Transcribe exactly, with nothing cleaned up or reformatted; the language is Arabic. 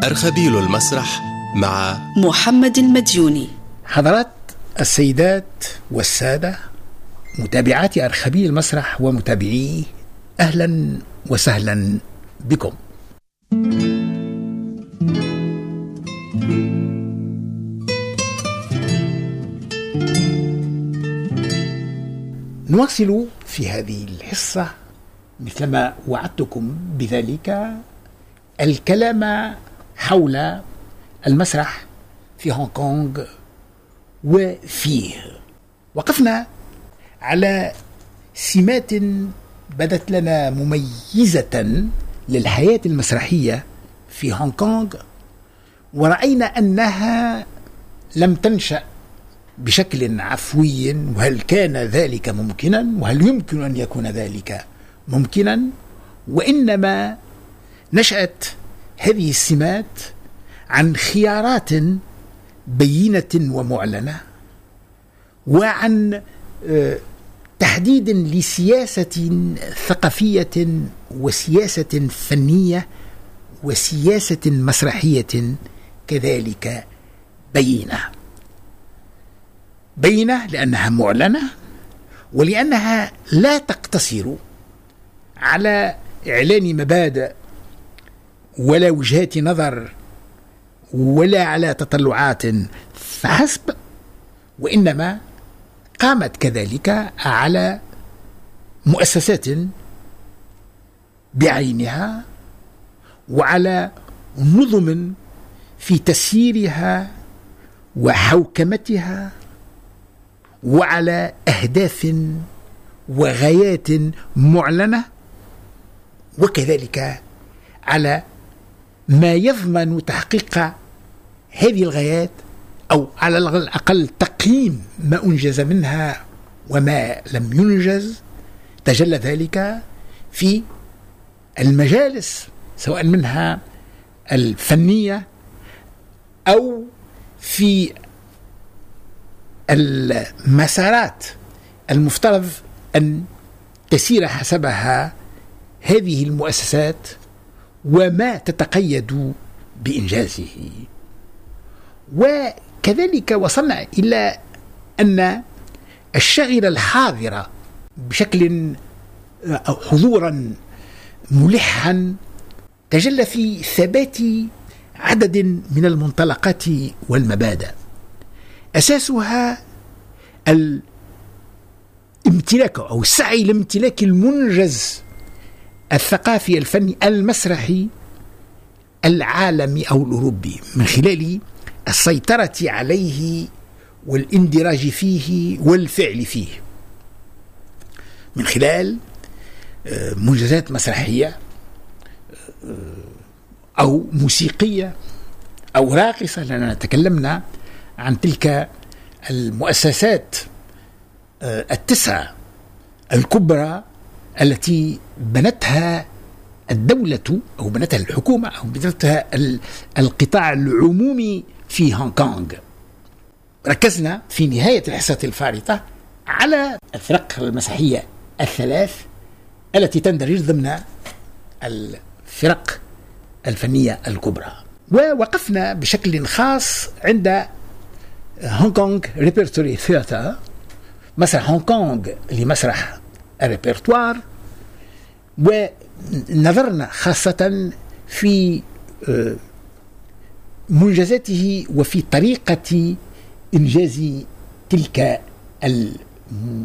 أرخبيل المسرح مع محمد المديوني. حضرات السيدات والسادة متابعات أرخبيل المسرح ومتابعيه، أهلا وسهلا بكم. نواصل في هذه الحصة مثلما وعدتكم بذلك الكلام حول المسرح في هونغ كونغ وفيه. وقفنا على سمات بدت لنا مميزة للحياة المسرحية في هونغ كونغ، ورأينا أنها لم تنشأ بشكل عفوي، وهل كان ذلك ممكنا، وهل يمكن أن يكون ذلك ممكنا، وإنما نشأت هذه السمات عن خيارات بينة ومعلنة، وعن تحديد لسياسة ثقافية وسياسة فنية وسياسة مسرحية كذلك بينة. بينة لأنها معلنة، ولأنها لا تقتصر على إعلان مبادئ ولا وجهات نظر ولا على تطلعات فحسب، وإنما قامت كذلك على مؤسسات بعينها، وعلى نظم في تسييرها وحوكمتها، وعلى أهداف وغايات معلنة، وكذلك على ما يضمن تحقيق هذه الغايات، أو على الأقل تقييم ما أنجز منها وما لم ينجز. تجلى ذلك في المجالس سواء منها الفنية أو في المسارات المفترض أن تسير حسبها هذه المؤسسات وما تتقيد بإنجازه. وكذلك وصلنا إلى أن الشاغر الحاضر بشكل أو حضورا ملحا تجلى في ثبات عدد من المنطلقات والمبادئ، أساسها الامتلاك أو السعي لامتلاك المنجز الثقافي الفني المسرحي العالمي أو الأوروبي من خلال السيطرة عليه والاندراج فيه والفعل فيه، من خلال منجزات مسرحية أو موسيقية أو راقصة، لأننا تكلمنا عن تلك المؤسسات التسعة الكبرى التي بنتها الدولة أو بنتها الحكومة أو بنتها القطاع العمومي في هونغ كونغ. ركزنا في نهاية الحصة الفارطة على الفرق المسرحية الثلاث التي تندرج ضمن الفرق الفنية الكبرى، ووقفنا بشكل خاص عند هونغ كونغ ريبرتوري ثياتر، مسرح هونغ كونغ لمسرح الريبرتوار، ونظرنا خاصة في منجزاته وفي طريقة إنجاز تلك